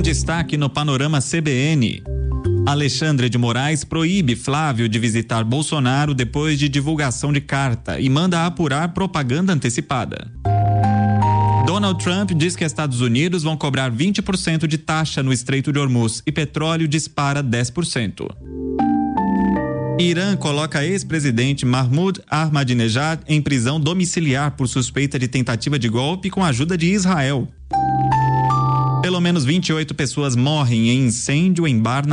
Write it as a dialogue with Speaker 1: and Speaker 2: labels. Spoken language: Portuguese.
Speaker 1: destaque no Panorama CBN. Alexandre de Moraes proíbe Flávio de visitar Bolsonaro depois de divulgação de carta e manda apurar propaganda antecipada. Donald Trump diz que Estados Unidos vão cobrar 20% de taxa no Estreito de Hormuz e petróleo dispara 10%. Irã coloca ex-presidente Mahmoud Ahmadinejad em prisão domiciliar por suspeita de tentativa de golpe com a ajuda de Israel. Pelo menos 28 pessoas morrem em incêndio em bar na